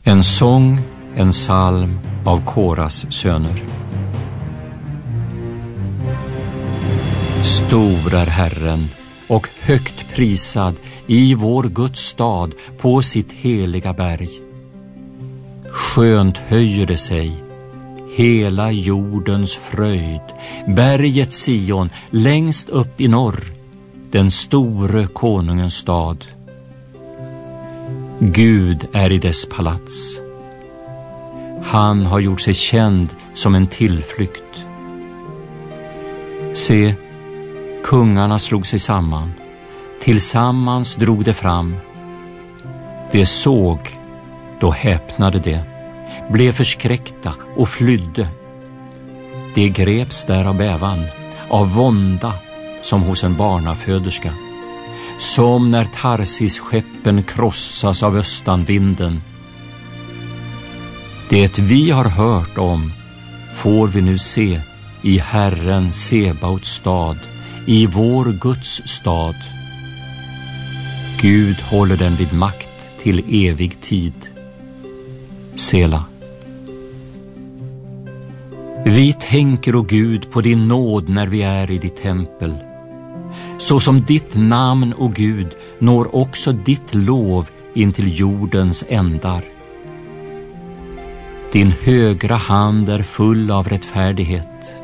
En sång, en psalm av Koras söner. Stor är Herren och högt prisad i vår Guds stad på sitt heliga berg. Skönt höjer det sig, hela jordens fröjd, berget Sion längst upp i norr, den store konungens stad. Gud är i dess palats. Han har gjort sig känd som en tillflykt. Se, kungarna slog sig samman. Tillsammans drog det fram. Det såg, då häpnade det, blev förskräckta och flydde. Det greps där av bävan, av vånda som hos en barnaföderska. Som när Tarsis-skeppen krossas av östanvinden. Det vi har hört om får vi nu se i Herren Sebaots stad, i vår Guds stad. Gud håller den vid makt till evig tid. Sela. Vi tänker, o Gud, på din nåd när vi är i ditt tempel. Så som ditt namn, o Gud, når också ditt lov in till jordens ändar. Din högra hand är full av rättfärdighet.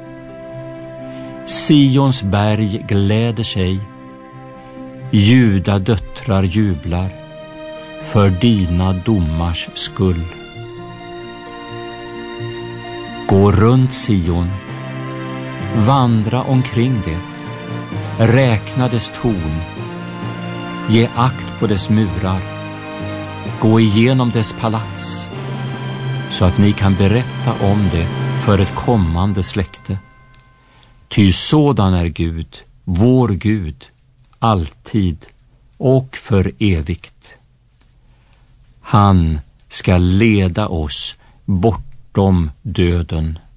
Sions berg gläder sig, Juda döttrar jublar för dina domars skull. Gå runt Sion, vandra omkring det, räkna dess torn, ge akt på dess murar, gå igenom dess palats, så att ni kan berätta om det för ett kommande släkte. Ty sådan är Gud, vår Gud, alltid och för evigt. Han ska leda oss bortom döden.